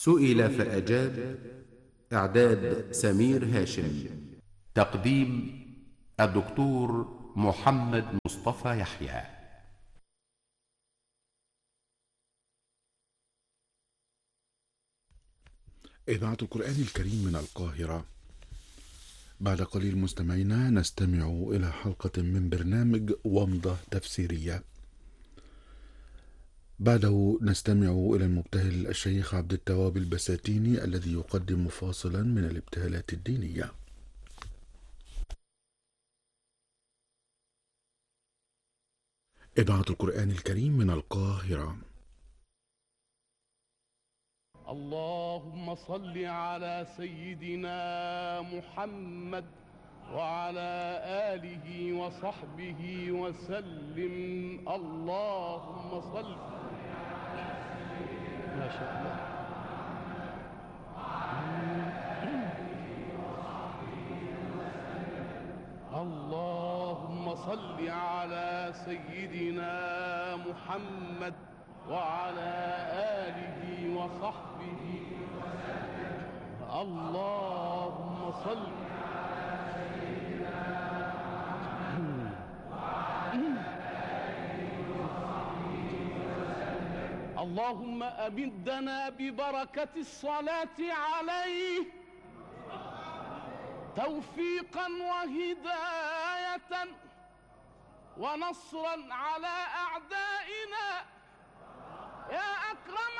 سئل فأجاب. إعداد سمير هاشم. تقديم الدكتور محمد مصطفى يحيى. إذاعة القرآن الكريم من القاهرة. بعد قليل مستمعينا نستمع إلى حلقة من برنامج ومضة تفسيرية. بعده نستمع إلى المبتهل الشيخ عبد التواب البساتيني الذي يقدم فاصلا من الابتهالات الدينية. إذاعة القرآن الكريم من القاهرة. اللهم صل على سيدنا محمد وعلى آله وصحبه وسلم. اللهم صل. ما شاء الله. اللهم صل على سيدنا محمد وعلى آله وصحبه وسلم. اللهم صل على سيدنا محمد وعلى آله وصحبه وسلم. اللهم أمدنا ببركة الصلاة عليه توفيقا وهداية ونصرا على أعدائنا يا أكرم